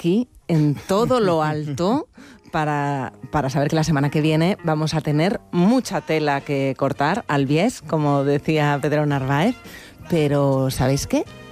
aquí en todo lo alto para saber que la semana que viene vamos a tener mucha tela que cortar al bies, como decía Pedro Narváez. Pero ¿sabéis qué?